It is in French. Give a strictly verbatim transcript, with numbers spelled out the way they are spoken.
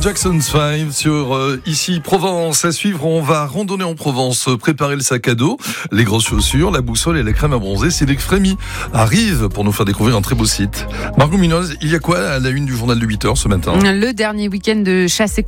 Jackson cinq sur euh, ici Provence. À suivre, on va randonner en Provence, préparer le sac à dos, les grosses chaussures, la boussole et la crème à bronzer. Cédric Frémy arrive pour nous faire découvrir un très beau site. Margot Munoz, il y a quoi à la une du journal de huit heures ce matin ? Le dernier week-end de chasse et